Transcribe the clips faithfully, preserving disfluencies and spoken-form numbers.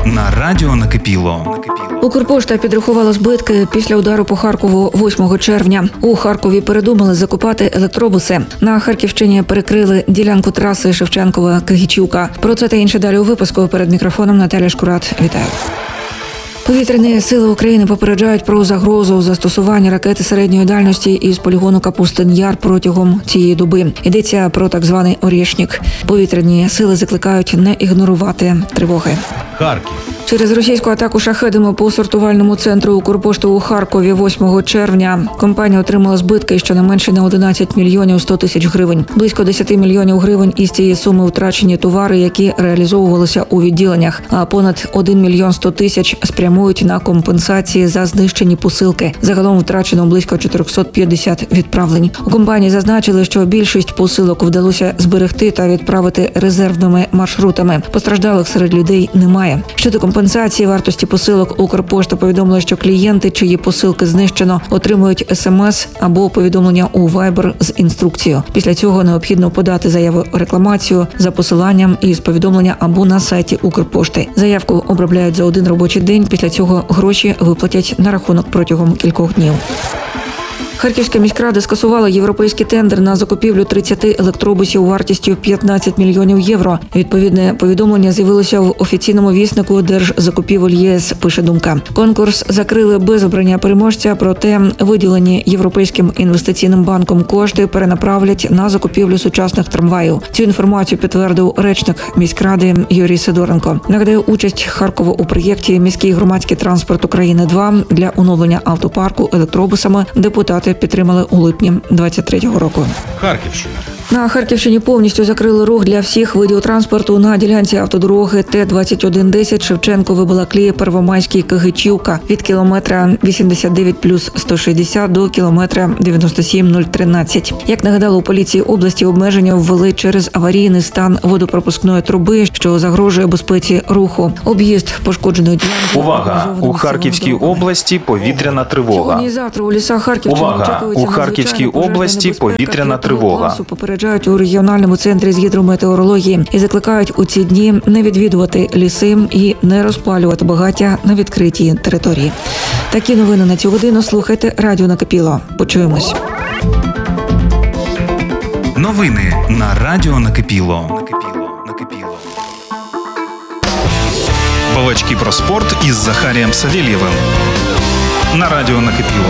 на радіо Накипіло. Укрпошта підрахувала збитки після удару по Харкову восьмого червня. У Харкові передумали закупати електробуси. На Харківщині перекрили ділянку траси Шевченкова-Кигичівка. Про це та інше далі у випуску. Перед мікрофоном Наталя Шкурат. Вітаю. Повітряні сили України попереджають про загрозу застосування ракети середньої дальності із полігону Капустин-Яр протягом цієї доби. Йдеться про так званий «Орєшнік». Повітряні сили закликають не ігнорувати тривоги. Харків. Через російську атаку шахедами по сортувальному центру Укрпошти у Харкові восьмого червня компанія отримала збитки щонайменше на одинадцять мільйонів сто тисяч гривень. Близько десять мільйонів гривень із цієї суми втрачені товари, які реалізовувалися у відділеннях, а понад один мільйон сто тисяч спрямують на компенсації за знищені посилки. Загалом втрачено близько чотириста п'ятдесят відправлень. У компанії зазначили, що більшість посилок вдалося зберегти та відправити резервними маршрутами. Постраждалих серед людей немає. Щодо компенсації вартості посилок, Укрпошта повідомила, що клієнти, чиї посилки знищено, отримують смс або повідомлення у Viber з інструкцією. Після цього необхідно подати заяву рекламацію за посиланням із повідомлення або на сайті Укрпошти. Заявку обробляють за один робочий день, після цього гроші виплатять на рахунок протягом кількох днів. Харківська міськрада скасувала європейський тендер на закупівлю тридцяти електробусів вартістю п'ятнадцять мільйонів євро. Відповідне повідомлення з'явилося в офіційному віснику Держзакупівель ЄС, пише Думка. Конкурс закрили без обрання переможця, проте виділені Європейським інвестиційним банком кошти перенаправлять на закупівлю сучасних трамваїв. Цю інформацію підтвердив речник міськради Юрій Сидоренко. Нагадаю, участь Харкова у проєкті «Міський громадський транспорт України-два» для оновлення автопарку електробусами депутати підтримали у липні двадцять третього року. Харківщина. На Харківщині повністю закрили рух для всіх видів транспорту на ділянці автодороги Т двадцять один десять Шевченко-Вибалаклія Первомайський Кигичівка від кілометра вісімдесят дев'ять плюс сто шістдесят до кілометра дев'яносто сім нуль тринадцять. Як нагадали у поліції області, обмеження ввели через аварійний стан водопропускної труби, що загрожує безпеці руху. Об'їзд пошкодженої ділянки. Увага! У Харківській області повітряна тривога. Сьогодні і завтра у лісах Харківщини Увага! У Харківській області повітряна тривога. Попереджають у регіональному центрі з гідрометеорології і закликають у ці дні не відвідувати ліси і не розпалювати багаття на відкритій території. Такі новини на цю годину. Слухайте радіо Накипіло. Почуємось. Новини на радіо Накипіло. Накипіло. Накипіло. Балачки про спорт із Захарієм Савєлєвим на радіо Накипіло.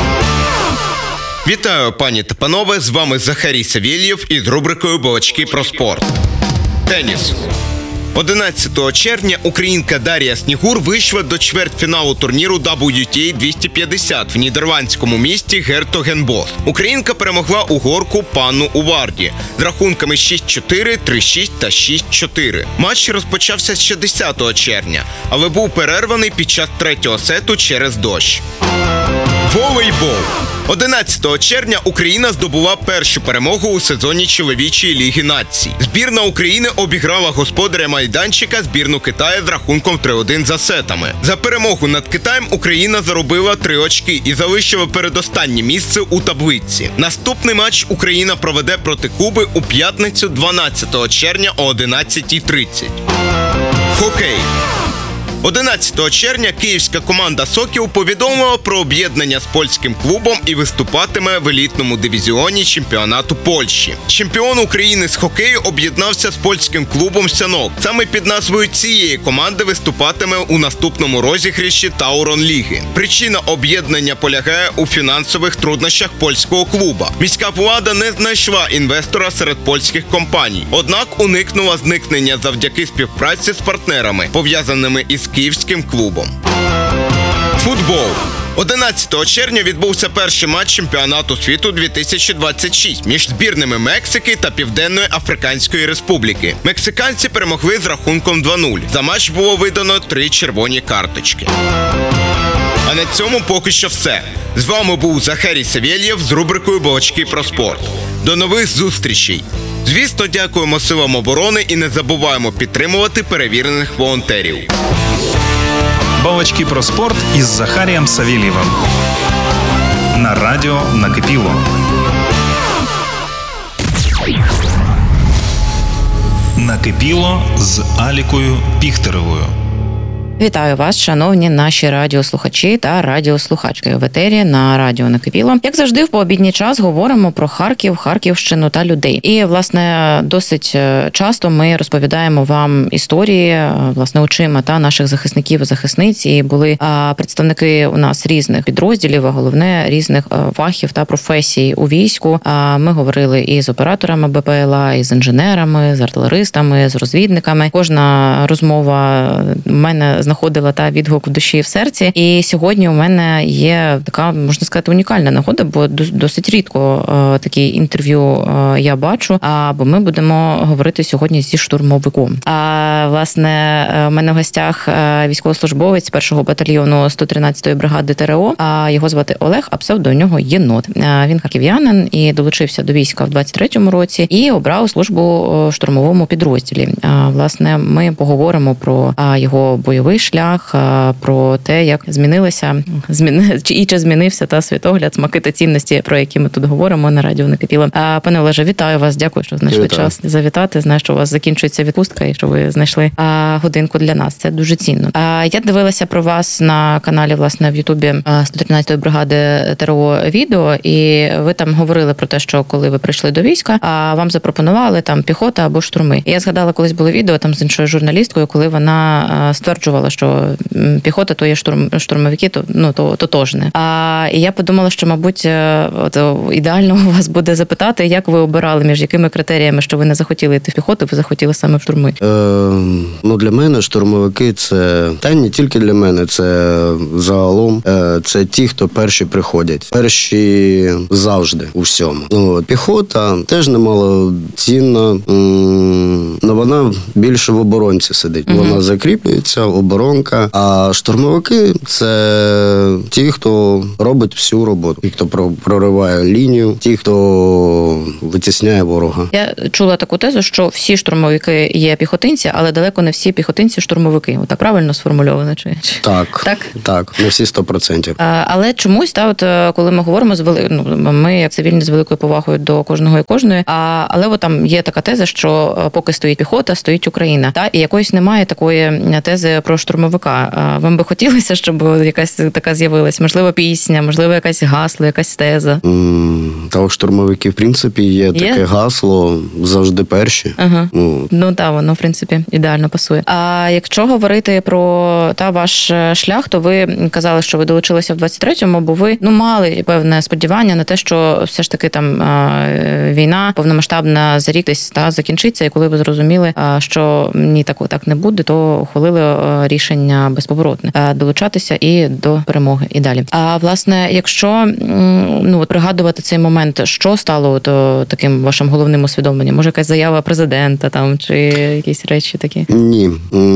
Вітаю, пані та панове, з вами Захарій Савєлєв із рубрикою «Балачки про спорт». Теніс. одинадцятого червня українка Дар'я Снігур вийшла до чвертьфіналу турніру дабл ю ті ей двісті п'ятдесят в нідерландському місті Гертогенбос. Українка перемогла угорку Панну Уварді з рахунками шість чотири, три шість та шість чотири. Матч розпочався ще десятого червня, але був перерваний під час третього сету через дощ. Волейбол. одинадцятого червня Україна здобула першу перемогу у сезоні чоловічої Ліги націй. Збірна України обіграла господаря майданчика збірну Китаю з рахунком три один за сетами. За перемогу над Китаєм Україна заробила три очки і залишила передостаннє місце у таблиці. Наступний матч Україна проведе проти Куби у п'ятницю дванадцятого червня о одинадцятій тридцять. Хокей. одинадцятого червня київська команда «Сокіл» повідомила про об'єднання з польським клубом і виступатиме в елітному дивізіоні чемпіонату Польщі. Чемпіон України з хокею об'єднався з польським клубом «Сянок». Саме під назвою цієї команди виступатиме у наступному розіграші Таурон-ліги. Причина об'єднання полягає у фінансових труднощах польського клуба. Міська влада не знайшла інвестора серед польських компаній, однак уникнула зникнення завдяки співпраці з партнерами, пов'язаними із київським клубом. Футбол. одинадцятого червня відбувся перший матч чемпіонату світу дві тисячі двадцять шість між збірними Мексики та Південної Африканської Республіки. Мексиканці перемогли з рахунком два нуль. За матч було видано три червоні карточки. А на цьому поки що все. З вами був Захарій Савєлєв з рубрикою «Балачки про спорт». До нових зустрічей! Звісно, дякуємо силам оборони і не забуваємо підтримувати перевірених волонтерів. Балачки про спорт із Захарієм Савєлєвим на радіо Накипіло. Накипіло з Алікою Піхтеревою. Вітаю вас, шановні наші радіослухачі та радіослухачки в етері на радіо Накипіло. Як завжди, в пообідній час говоримо про Харків, Харківщину та людей. І, власне, досить часто ми розповідаємо вам історії, власне, очима та наших захисників і захисниць. І були а, представники у нас різних підрозділів, а головне, різних а, фахів та професій у війську. А ми говорили і з операторами БПЛА, і з інженерами, з артилеристами, з розвідниками. Кожна розмова в мене знаходила та відгук в душі і в серці. І сьогодні у мене є така, можна сказати, унікальна нагода, бо досить рідко е, такі інтерв'ю е, я бачу. А бо ми будемо говорити сьогодні зі штурмовиком. А власне, у мене в гостях військовослужбовець першого батальйону сто тринадцятої бригади ТРО. А його звати Олег, а псевдо у нього Єнот. Він харків'янин і долучився до війська в двадцять третьому році і обрав службу в штурмовому підрозділі. А власне, ми поговоримо про його бойовий шлях, про те, як змінилися, зміни і чи змінився та світогляд, смаки та цінності, про які ми тут говоримо на радіо Накипіло. Пане Олеже, вітаю вас, дякую, що знайшли Вітаю. час завітати. Знаю, що у вас закінчується відпустка і що ви знайшли годинку для нас. Це дуже цінно. Я дивилася про вас на каналі, власне, в Ютубі сто тринадцятої бригади ТРО відео, і ви там говорили про те, що коли ви прийшли до війська, а вам запропонували там піхота або штурми. І я згадала, колись було відео там з іншою журналісткою, коли вона стверджувала, що піхота то є штурм, штурмовики, то ну то тотожне. А і я подумала, що, мабуть, от ідеально у вас буде запитати, як ви обирали, між якими критеріями, що ви не захотіли йти в піхоту, ви захотіли саме в штурми. Е, ну для мене штурмовики це та не тільки для мене, це загалом е, це ті, хто перші приходять, перші завжди у всьому. Ну піхота теж немало цінна, але вона більше в оборонці сидить. Угу. Вона закріплюється, оборонка. А штурмовики це ті, хто робить всю роботу, ті, хто прориває лінію, ті, хто витісняє ворога. Я чула таку тезу, що всі штурмовики є піхотинці, але далеко не всі піхотинці штурмовики. Отак правильно сформульовано? Чи так, так, так, не всі сто процентів. Але чомусь, та от коли ми говоримо з вели... ну, ми як цивільні з великою повагою до кожного і кожної. А але от там є така теза, що поки стоїть піхота, стоїть Україна. Та і якоїсь немає такої тези про штурмовика. Вам би хотілося, щоб якась така з'явилась? Можливо, пісня, можливо, якась гасло, якась теза? Mm, та у штурмовиків, в принципі, є, є таке гасло завжди перші. Ага. Ну, ну так, воно, в принципі, ідеально пасує. А якщо говорити про та ваш шлях, то ви казали, що ви долучилися в двадцять третьому, бо ви ну мали певне сподівання на те, що все ж таки там війна повномасштабна за рік десь та закінчиться, і коли ви зрозуміли, що ні, так, так не буде, то ухвалили рішення безповоротне долучатися і до перемоги, і далі. А власне, якщо ну от пригадувати цей момент, що стало то таким вашим головним усвідомленням? Може, якась заява президента там чи якісь речі такі? Ні.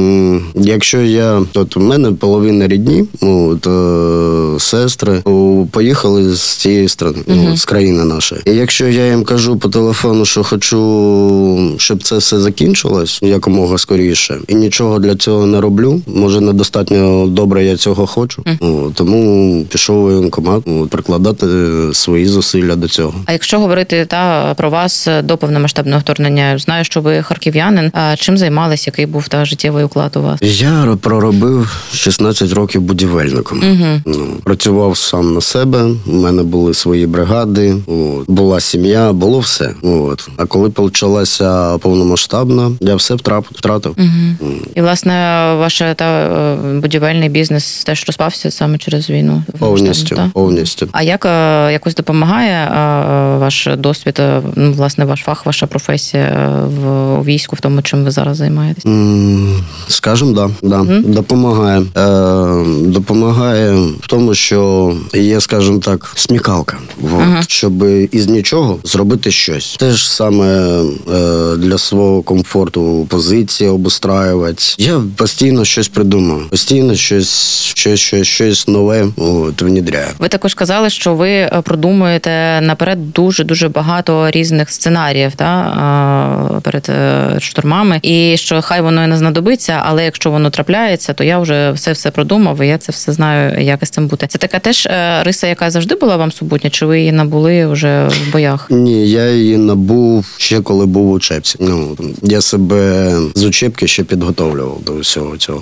Якщо я от у мене половина рідні, от е, сестри поїхали з цієї країни, uh-huh. ну, з країни нашої. І якщо я їм кажу по телефону, що хочу, щоб це все закінчилось якомога скоріше, і нічого для цього не роблю, може недостатньо добре я цього хочу, uh-huh. о, тому пішов у воєнкомат прикладати свої зусилля до цього. А якщо говорити та про вас до повномасштабного вторгнення, знаю, що ви харків'янин, а чим займались, який був та життєвий уклад у вас? Я проробив шістнадцять років будівельником. Uh-huh. Ну, працював сам на себе, у мене були свої бригади, от, була сім'я, було все. От. А коли почалася повномасштабна, я все втратив. Угу. Mm. І, власне, ваш та будівельний бізнес теж розпався саме через війну? Повністю, та? повністю. А як якось допомагає ваш досвід, ну, власне, ваш фах, ваша професія в війську, в тому, чим ви зараз займаєтесь? Mm, скажем, да, да. Mm. Допомагає. Е, допомагає в тому, що є, скажімо так, смікалка. Вот. Ага. Щоб із нічого зробити щось. Те ж саме е, для свого комфорту позиції обустраювати. Я постійно щось придумаю. Постійно щось, щось, щось, щось нове от, внідряю. Ви також казали, що ви продумуєте наперед дуже-дуже багато різних сценаріїв та, перед штурмами. І що хай воно і не знадобиться, але якщо воно трапляється, то я вже все-все продумав, і я це все знаю, як із цим бути. Це така теж риса, яка завжди була вам супутня, чи ви її набули вже в боях? Ні, я її набув ще коли був у учебці. Ну, я себе з учебки ще підготовлював до всього цього.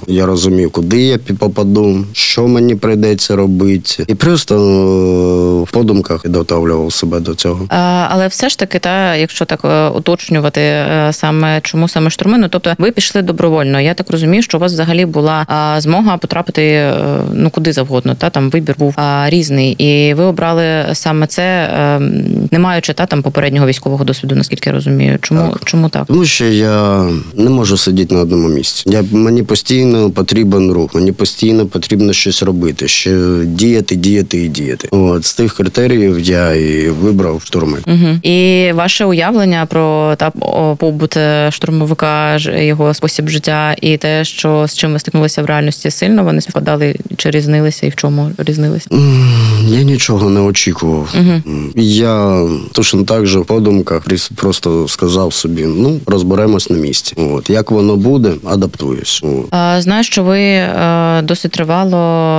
Я розумів, куди я попаду, що мені прийдеться робити. І просто е, в подумках підготовлював себе до цього. А, але все ж таки, та, якщо так е, уточнювати е, саме, чому саме штурми, ну, тобто ви пішли добровольно. Я так розумію, що у вас взагалі була а, змога потрапити е, ну, куди завгодно, та, там вибір був а, різний. І ви обрали саме це, е, не маючи та, там, попереднього військового досвіду, наскільки я розумію. Чому так. Чому так? Тому що я не можу сидіти на одному місці. Я, мені постійно потрібен рух, мені постійно потрібно щось робити, ще діяти, діяти і діяти. От, з тих критеріїв я і вибрав штурми. Угу. І ваше уявлення про та, о, побут штурмовика, його спосіб життя і те, що з чим ви стикнулися в реальності, сильно вони співпадали чи різнилися, і в чому різнилися? Я нічого не очікував. Угу. Я точно так же в подумках просто сказав собі, ну, розберемось на місці. От, як воно буде, адаптуюсь. От. А, знаю, що ви е, досить тривало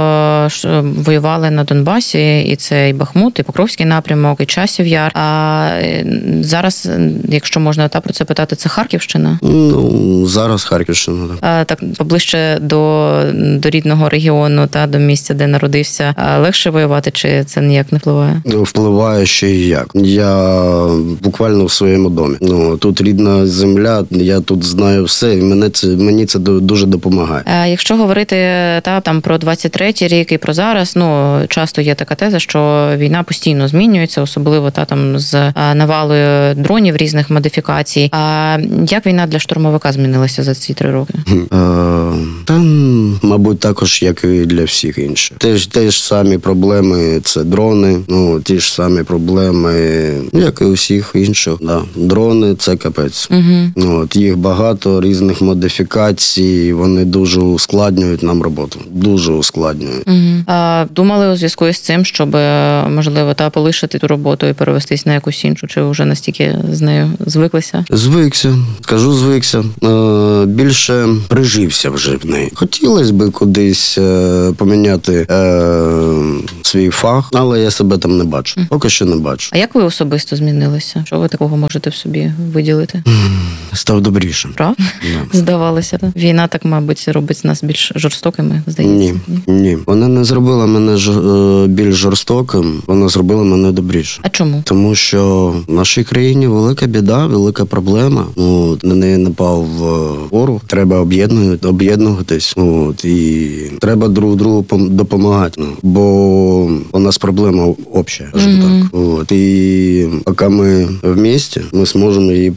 ш, воювали на Донбасі, і це і Бахмут, і Покровський напрямок, і Часів Яр. А е, зараз, якщо можна та про це питати, це Харківщина? Ну, зараз Харківщина. Так, а, так поближче до, до рідного регіону та до місця, де народився. А легше воювати, чи це ніяк не впливає? Впливає ще і як. Я буквально в своєму домі. Ну, тут рідна земля, я тут знаю все, і мене це, мені це дуже допомагає. А якщо говорити та, там, про двадцять третій рік і про зараз, ну, часто є така теза, що війна постійно змінюється, особливо та, там, з навалою дронів різних модифікацій. А як війна для штурмовика змінилася за ці три роки? Е, та, мабуть, також, як і для всіх інших. Теж, теж самі проблеми – це дрони, ну, ті ж самі проблеми, як і у всіх інших. Да. Дрони – це капець. Угу. От, їх багато, різних модифікацій, вони дуже ускладнюють нам роботу. Дуже ускладнюють. Угу. А думали у зв'язку із цим, щоб, можливо, та полишити ту роботу і перевестись на якусь іншу, чи вже настільки з нею звиклися? Звикся, скажу, звикся. Е, більше прижився вже в неї. Хотілося б кудись е, поміняти е, свій фах, але я себе там не бачу. Поки що не бачу. А як ви особисто змінилися? Що ви такого можете в собі виділити? Став добрішим. Правда? Да. Здавалося. Так? Війна так, мабуть, робить нас більш жорстокими, здається. Ні, ні. Вона не зробила мене ж, е, більш жорстоким, вона зробила мене добрішим. А чому? Тому що в нашій країні велика біда, велика проблема. От, на неї напав ворог. Треба об'єднувати, об'єднуватись. От, і треба друг другу допомагати. Бо у нас проблема обща, скажімо mm-hmm. так. От, і поки ми вместе, ми зможемо її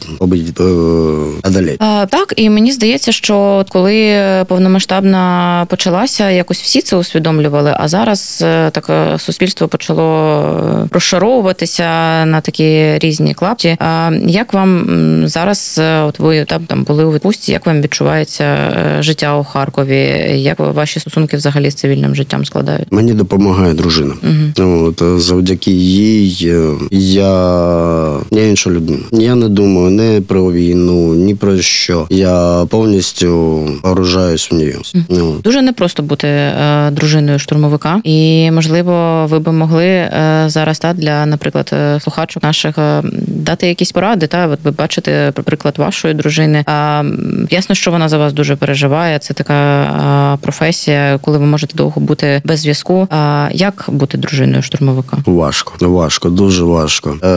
одоліти. А, так, і мені здається, що коли повномасштабна почалася, якось всі це усвідомлювали, а зараз так суспільство почало розшаровуватися на такі різні клапті. А як вам зараз, от ви там, там були у відпустці, як вам відчувається життя у Харкові? Як ваші стосунки взагалі з цивільним життям складають? Мені допомагає дружина. Угу. От, завдяки їй я, я інша людина. Я не думаю ні про війну, ні про що. Я повністю погружаюсь в неї. Угу. Дуже непросто бути е, дружиною штурмовика. І, можливо, ви би могли е, зараз та, для, наприклад, слухачок наших е, дати якісь поради. Та? От ви бачите приклад вашої дружини. А, ясно, що вона за вас дуже переживає. Це така а, професія, коли ви можете довго бути без зв'язку. А як бути дружиною штурмовика? Важко, важко, дуже важко. Е,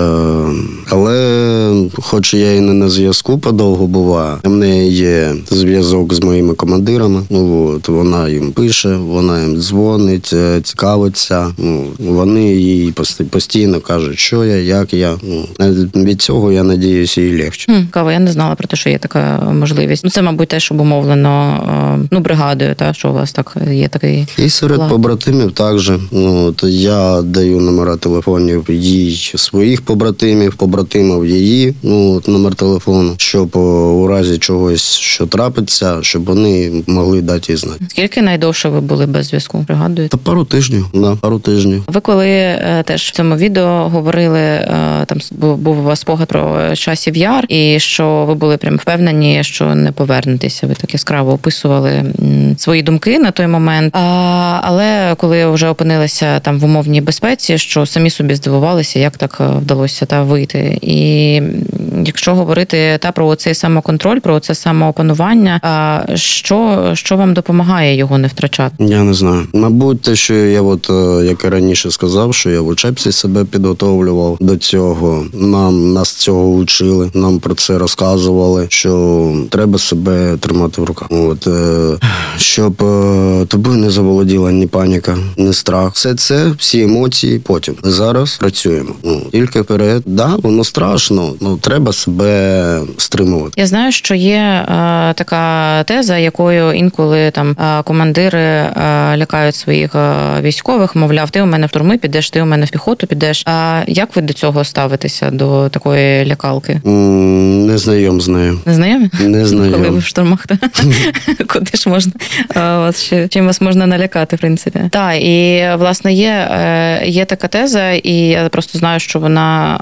але, хоч я і не на зв'язку подовго буваю, в неї є зв'язок з моїми командирами. Ну, от, вона їм пише, вона їм дзвонить, цікавиться. Ну, вони їй постійно кажуть, що я, як я. Ну, від цього, я надіюся, їй легше. Хм, Кава, я не знала про те, що є така можливість. Ну, це, мабуть, теж обумовлено ну, бригадою, та, що у вас так є такий... І серед план. Побратимів також. Ну, от, я даю номера телефонів їй своїх побратимів, побратимів її, ну, от, номер телефону, щоб у разі чогось, що трапиться, щоб вони могли дати їй знати. Скільки найдовше ви були без зв'язку? Пригадуєте? Та пару тижнів, да, пару тижнів. Ви коли е, теж в цьому відео говорили, е, там був у вас спогад про Часів Яр, і що ви були прям впевнені, що не повернетеся. Ви так яскраво описували м, свої думки на той момент. А, але коли вже опинилися там в умовній безпеці, що самі собі здивувалися, як так вдалося та вийти. І якщо говорити та про цей самоконтроль, про це самоопанування, а що, що вам допомагає його не втрачати? Я не знаю. Мабуть, те, що я от, як і раніше сказав, що я в учебці себе підготовлював до цього. Нам нас цього учили, нам про це розказували, що треба себе тримати в руках. От, щоб тобою не заволоділа ні паніка, ні страх. Все це, всі емоції потім. Зараз працюємо. Ну, тільки вперед. Да, воно страшно, ну треба себе стримувати. Я знаю, що є е, така теза, якою інколи там е, командири е, лякають своїх е, військових, мовляв, ти у мене в штурми підеш, ти у мене в піхоту підеш. А як ви до цього ставитеся, до такої лякалки? М, Не знайом з нею. Не знайомі? Не знайом. Коли ви в штурмах, то куди ж можна вас ще чим вас можна налякати, в принципі. Так, і власне є, є така теза, і я просто знаю, що вона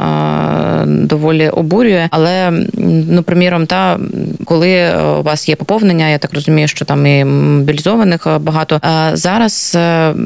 доволі обурює, але, ну, приміром, та коли у вас є поповнення, я так розумію, що там і мобілізованих багато. Зараз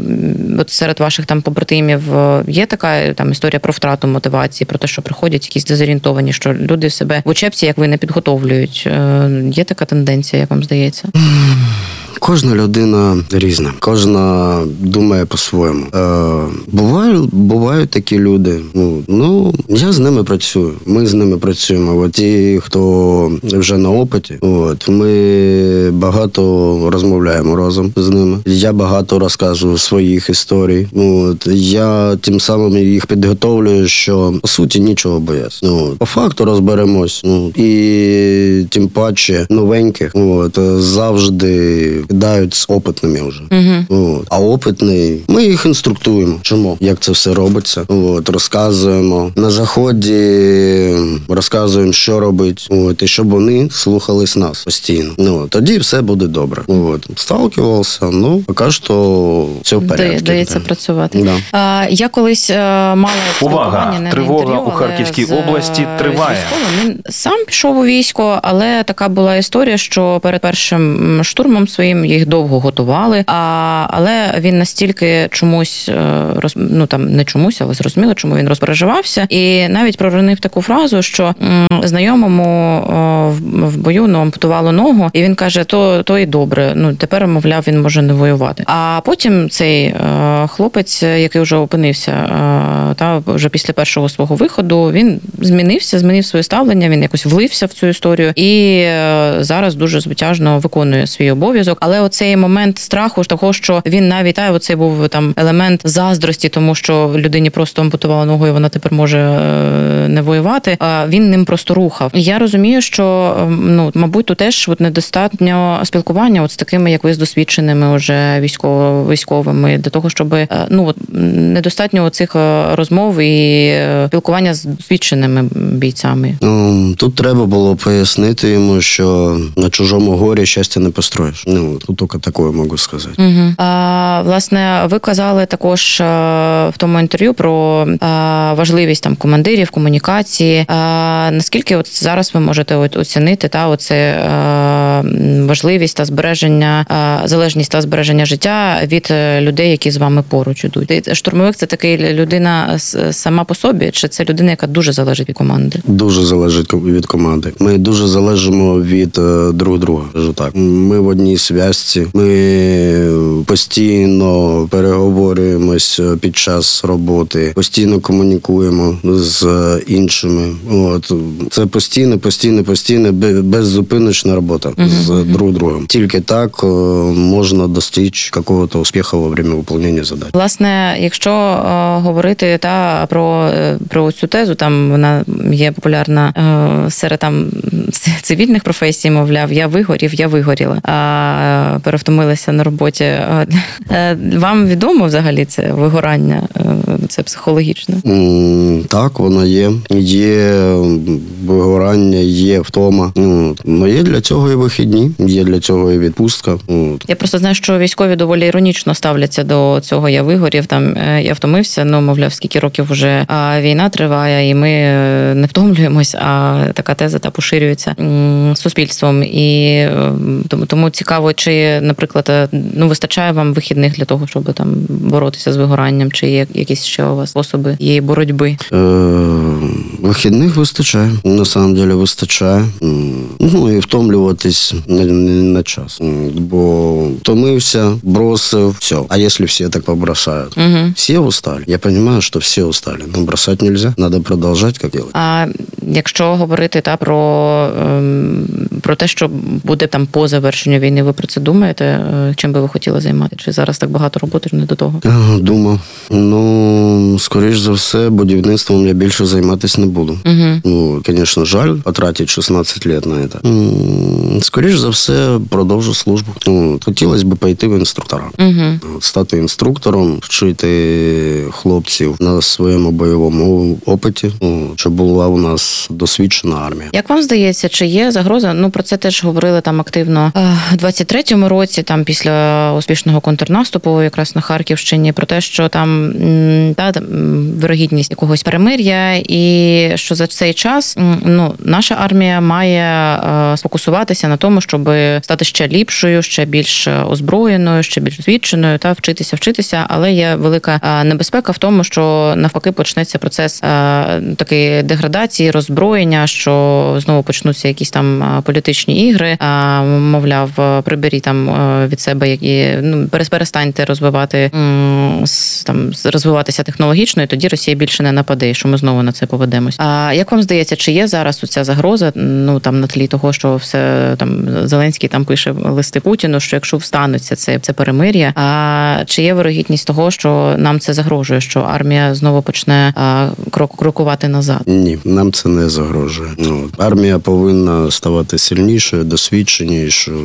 от серед ваших там побратимів є така там історія про втрату мотивації, про те, що приходять якісь дезорієнтовані, що люди себе в учебці, як ви, не підготовлюють. Є така тенденція, як вам здається? Кожна людина різна, кожна думає по-своєму. Е, бувають, бувають такі люди. Ну, ну, я з ними працюю, ми з ними працюємо. От ті, хто вже на опиті, от, ми багато розмовляємо разом з ними. Я багато розказую своїх історій. От, я тим самим їх підготовлюю, що, по суті, нічого боятися. Ну, по факту розберемось. Ну, і тим паче новеньких от, завжди кидають з опитними вже. Угу. От. А опитний, ми їх інструктуємо. Чому? Як це все робиться. От. Розказуємо. На заході розказуємо, що робити. От. І щоб вони слухались нас постійно. Ну, тоді все буде добре. От. Сталкивався, ну, поки що все в порядку. Дається працювати. Да. А, я колись а, мала Увага! не Тривога інтерв'ю, у Харківській з, області триває. Він сам пішов у військо, але така була історія, що перед першим штурмом своїм їх довго готували, а, але він настільки чомусь, роз, ну там не чомусь, але зрозуміло, чому він розпереживався, і навіть проронив таку фразу, що м, знайомому о, в, в бою ну, ампутувало ногу, і він каже, то, то і добре, ну тепер, мовляв, він може не воювати. А потім цей е, хлопець, який вже опинився, е, та вже після першого свого виходу, він змінився, змінив своє ставлення, він якось влився в цю історію, і е, зараз дуже звитяжно виконує свій обов'язок. Але оцей момент страху, того, що він навіть, та, оцей був там елемент заздрості, тому що людині просто ампутувала ногу, і вона тепер може е, не воювати, а він ним просто рухав. І я розумію, що, ну, мабуть, тут теж от недостатньо спілкування от з такими, як ви, з досвідченими вже військово, військовими, для того, щоб, ну, от, недостатньо цих розмов і спілкування з досвідченими бійцями. Ну, тут треба було пояснити йому, що на чужому горі щастя не построїш. Ну, тут тільки таке можу сказати. Угу. А, власне, ви казали також а, в тому інтерв'ю про а, важливість там командирів, комунікації. А, наскільки от зараз ви можете от, оцінити та оце а, важливість та збереження, а, залежність та збереження життя від людей, які з вами поруч ідуть? Штурмовик – це такий людина сама по собі, чи це людина, яка дуже залежить від команди? Дуже залежить від команди. Ми дуже залежимо від е, друг друга. Кажу так. Ми в одній зв'язці. Ми постійно переговорюємось під час роботи, постійно комунікуємо з іншими. От це постійно, постійно, постійно, беззупиночна робота uh-huh. з друг другом. Тільки так можна достичь якогось успіху во время виконання задач. Власне, якщо е, говорити та про, про цю тезу, там вона є популярна е, серед там цивільних професій, мовляв, я вигорів, я вигоріла, а перевтомилася на роботі. Вам відомо взагалі це вигорання, це психологічне? Так, воно є. Є вигорання, є втома. Ну, є для цього і вихідні, є для цього і відпустка. Я просто знаю, що військові доволі іронічно ставляться до цього. Я вигорів, там, я втомився, ну, мовляв, скільки років вже війна триває, і ми не втомлюємось, а така теза та поширюється суспільством. І тому цікаво, чи чи, наприклад, ну вистачає вам вихідних для того, щоб там боротися з вигоранням, чи є якісь ще у вас способи її боротьби? Е, вихідних вистачає, на самом деле вистачає. Ну і втомлюватись на, на час. Бо втомився, бросив, все. А якщо всі так побросають? Угу. Все устали. Я розумію, що всі устали. Но бросать нельзя. Надо продовжувати, як делать. А якщо говорити та про, ем, про те, що буде там по завершенню війни, ви про це думаєте? Чим би ви хотіли займати? Чи зараз так багато роботи, не до того? Думав. Ну, скоріш за все, будівництвом я більше займатися не буду. Угу. Ну, звісно, жаль потратити шістнадцять років на це. Скоріш за все, продовжу службу. Ну, хотілося б пойти в інструктора. Угу. Стати інструктором, вчити хлопців на своєму бойовому опиті, ну, щоб була у нас досвідчена армія. Як вам здається, чи є загроза? Ну, про це теж говорили там активно в двадцять третьому році, там після успішного контрнаступу якраз на Харківщині, про те, що там та, вирогідність якогось перемир'я, і що за цей час ну, наша армія має сфокусуватися на тому, щоб стати ще ліпшою, ще більш озброєною, ще більш освіченою, та вчитися, вчитися, але є велика небезпека в тому, що навпаки почнеться процес такої деградації, роззброєння, що знову почнуться якісь там політичні ігри, мовляв, приберіть там від себе, які ну перестаньте розвивати там розвиватися технологічно, і тоді Росія більше не нападе, що ми знову на це поведемось. А як вам здається, чи є зараз оця загроза, ну там на тлі того, що все там Зеленський там пише листи Путіну, що якщо встануться це це перемир'я, а чи є вирогідність того, що нам це загрожує, що армія знову почне а, крок крокувати назад? Ні, нам це не загрожує. Ну, армія повинна ставати сильнішою, досвідченішою,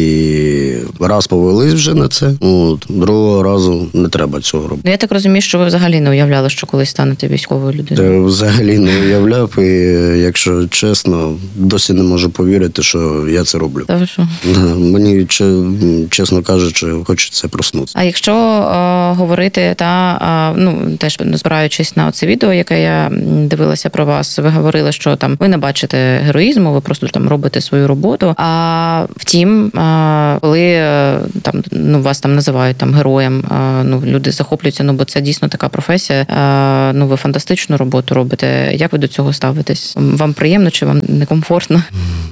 і раз повелись вже на це, ну, другого разу не треба цього робити. Ну, я так розумію, що ви взагалі не уявляли, що колись станете військовою людиною. Я взагалі не уявляв, і, якщо чесно, досі не можу повірити, що я це роблю. Та ви що? Мені, чесно кажучи, хочеться проснутися. А якщо е, говорити, та е, ну теж збираючись на це відео, яке я дивилася про вас, ви говорили, що там ви не бачите героїзму, ви просто там робите свою роботу. А втім, е, коли е, там ну вас там називають там героєм, е, ну люди захоплюються, ну бо це дійсно така професія. Е, ну ви фантастичну роботу робите. Як ви до цього ставитесь? Вам приємно чи вам некомфортно?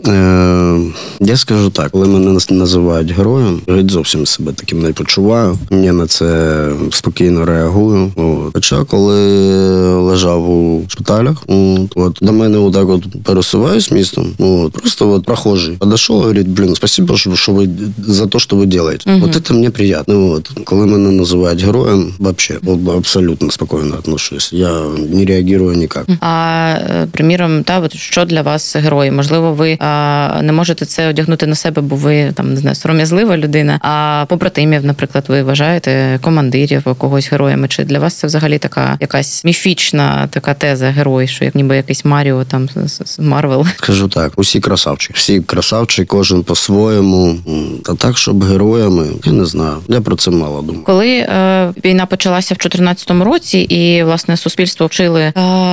Е, я скажу так, коли мене називають героєм, я зовсім себе таким не почуваю. Я на це спокійно реагую. От. Хоча коли лежав у шпиталях, от, от до мене отак от пересуваюсь містом, от, просто от прохожий подошел і говорить, блін, спасибо, що, що ви за те, що ви робите. Угу. От це мені приємно. От. Коли мене називають героєм, взагалі, абсолютно спокійно отношусь. Я не реагую ніяк. А, приміром, та, от, що для вас герої? Можливо, ви а, не можете це одягнути на себе, бо ви, там, не знаю, сором'язлива людина, а побратимів, наприклад, ви вважаєте командирів когось героями? Чи для вас це взагалі така якась міфічна така теза герой, що як ніби якийсь Маріо там з Марвел? Скажу так, усі красавчики. Всі красавчики, кожен по-своєму. Та так, щоб героями, я не знаю. Я про це мало думаю. Коли е, війна почалася в чотирнадцятому році, і, власне, суспільство вчили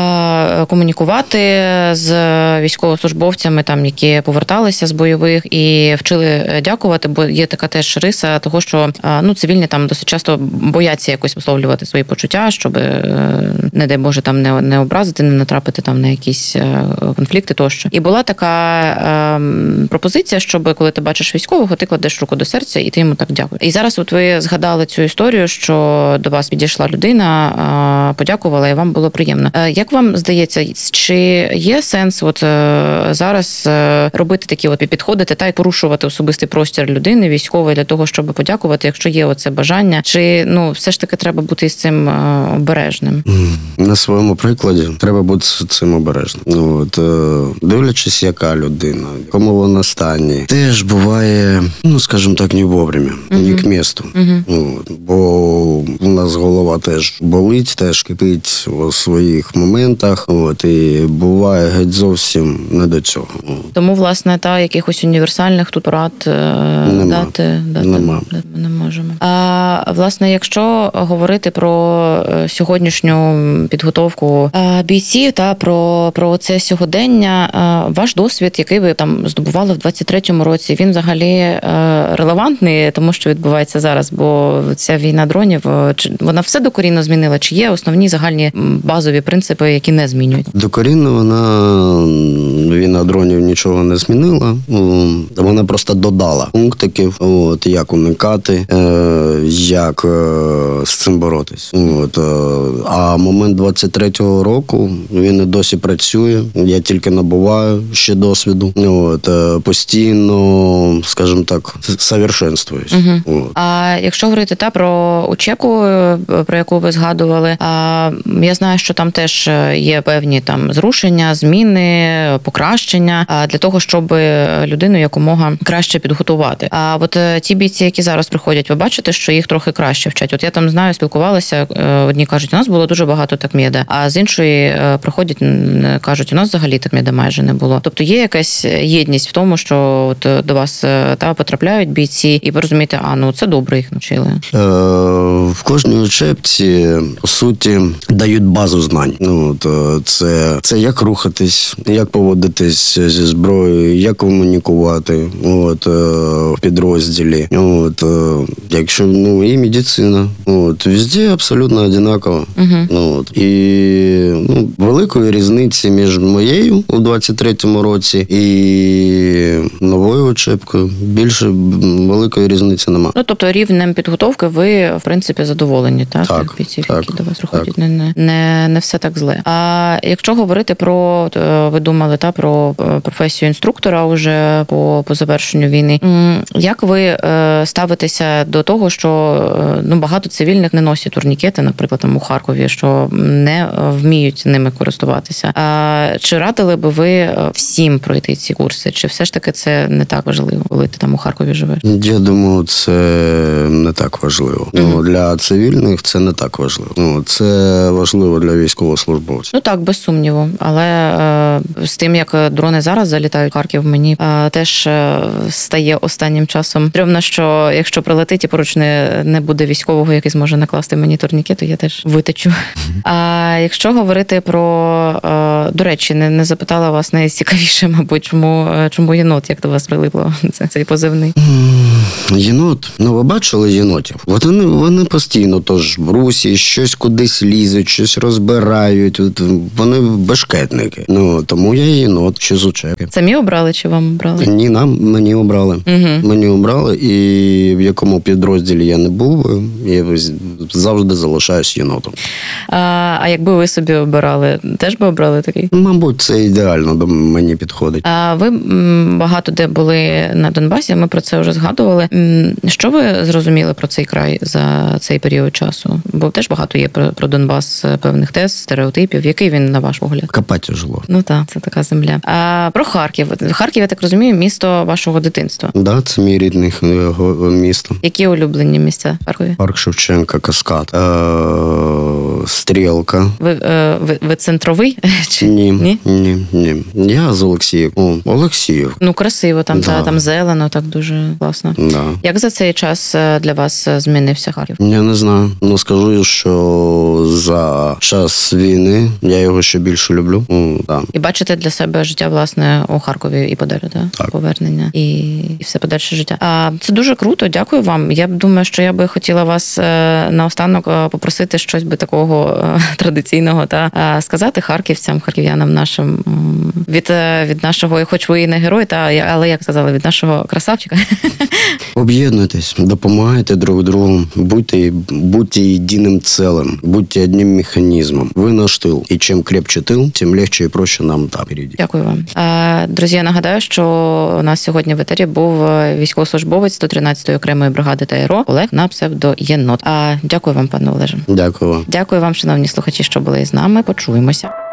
е, комунікувати з військовослужбовцями, там, які поверталися з бойових, і вчили дякувати, бо є така теж риса того, що е, ну, цивільні там досить часто бояться якось висловлювати свої почуття, щоб, е, не дай Боже, там не, не образити, не натрапити там на якісь е, конфлікти тощо. І була така е, пропозиція, щоб коли ти бачиш військового, ти кладеш руку до серця і ти йому так дякуєш. І зараз от ви згадали цю історію, що до вас підійшла людина, е, подякувала, і вам було приємно. Е, як вам здається, чи є сенс от е, зараз е, робити такі от підходити та й порушувати особистий простір людини, військової, для того, щоб подякувати, якщо є оце бажання? Чи ну все ж таки треба бути з цим е, обережним? На своєму прикладі треба бути з цим обережним. Ну от е, дивлячись, яка людина, кому вона стані, теж буває, ну скажімо так, не вовремя, uh-huh. не к місту. Uh-huh. Ну, бо у нас голова теж болить, теж кипить у своїх моментах. От і буває геть зовсім не до цього. Тому, власне, та якихось універсальних тут порад Нема. дати, дати Нема. ми не можемо. А власне, якщо говорити про сьогоднішню підготовку бійців та про про це сьогодення. Е, Ваш досвід, який ви там здобували в двадцять третьому році, він взагалі е, релевантний тому, що відбувається зараз, бо ця війна дронів, е, чи вона все докорінно змінила? Чи є основні загальні м, базові принципи, які не змінюють? Докорінно вона війна дронів нічого не змінила. Ну, вона просто додала пунктиків, от, як уникати, е, як е, з цим боротись. От, е, а момент двадцять третього року, він і досі працює. Я тільки набуваю ще досвіду. От, е, постійно, скажімо так, совершенствуюсь. Угу. От. А якщо говорити та про учебку, про яку ви згадували, а я знаю, що там теж є певні там зрушення, зміни, покращення а, для того, щоб людину якомога краще підготувати. А от ті бійці, які зараз приходять, ви бачите, що їх трохи краще вчать. От я там знаю, спілкувалася, одні кажуть, у нас було дуже багато такмеда, а з іншої приходять, кажуть, у нас взагалі такмеда майже не було. Тобто є якась єдність в тому, що от до вас та потрапляють бійці, і ви розумієте, а ну це добре їх навчили. Е, в кожній учебці, по суті, дають базу знань. Ну, от, це, це як рухатись, як поводитись зі зброєю, як комунікувати от, в підрозділі. От, якщо, ну, і медицина. От, везде абсолютно однаково. Угу. От, і ну, великої різниці між моєю у двадцять третьому році і новою учебкою більше великої різниці немає. Ну, тобто рівнем підготовки ви, в принципі, задоволені, так? Так, бійців, так, які до вас приходять, так. не, не, не, не все так зле. А якщо говорити про, ви думали, та, про професію інструктора уже по, по завершенню війни, як ви ставитеся до того, що ну, багато цивільних не носять турнікети, наприклад, там у Харкові, що не вміють ними користуватися? А чи радили би ви всім пройти ці курси? Чи все ж таки це не так важливо, коли ти там у Харкові живеш? Я думаю, це не так важливо. Mm-hmm. Ну, для цивільних це не так важливо. Ну, це важливо для військовослужбовців. Ну так, без сумніву. Але е, з тим, як дрони зараз залітають в Харків, мені е, теж е, стає останнім часом стрьомно, що якщо прилетить і поруч не, не буде військового, який зможе накласти мені турнікет, то я теж витечу. Mm-hmm. А якщо говорити про... Е, до речі, не, не запитала вас найцікавіше, мабуть, чому, чому єнот, як до вас прилипло це, цей позивний? Mm, єнот? Ну, ви бачили єнотів? От вони, вони постійно тож в русі, щось кудись лізуть, щось розбирають. От вони бешкетники. Ну, тому я єнот, що з учебки. Самі обрали чи вам обрали? Ні, нам, мені обрали. Угу. Мені обрали, і в якому підрозділі я не був, я завжди залишаюсь єнотом. А, а якби ви собі обирали, теж би обрали такий? Мабуть, це ідеально до мені підходить. А ви м, багато де були на Донбасі, ми про це вже згадували. М, Що ви зрозуміли про цей край за цей період часу? Бо теж багато є про, про Донбас певних тез, стереотипів. Який він, на ваш погляд? Копати тяжело. Ну так, це така земля. А про Харків. Харків, я так розумію, місто вашого дитинства. Так, да, це мій рідний місто. Які улюблені місця в Харкові? Парк Шевченка, Каскад, е- Стрілка. Ви, е- ви, ви центровий? Чи? Ні, ні, ні, ні. Я з Олексіїв. О, Олексіїв. Ну, красиво, там, Да. та, там зелено, так дуже класно. Да. Як за цей час для вас змінився Харків? Я не знаю. Ну, скажу, що за час війни я його ще більше люблю. Ну, да. І бачите для себе життя, власне, у Харкові і подалі, да? Так. Повернення і, і все подальше життя. А це дуже круто, дякую вам. Я думаю, що я би хотіла вас е, наостанок е, попросити щось би такого е, традиційного та е, сказати харківцям, харків'янам нашим м, від, е, від нашого, хоч ви і не герой, та але як сказали, від нашого красавчика. Об'єднуйтесь, допомагайте друг другу, будьте, будьте єдиним целым, будьте одним механізмом. Ви наш тил. І чим крепче тил, тим легче і проще нам там впереді. Дякую вам. Е, Друзі, я нагадаю, що у нас сьогодні в етері був військовослужбовець сто тринадцятої окремої бригади ТРО Олег на псевдо Єнот. А дякую вам, пане Олеже. Дякую вам. Дякую вам, шановні слухачі, що були з нами. Почуємося.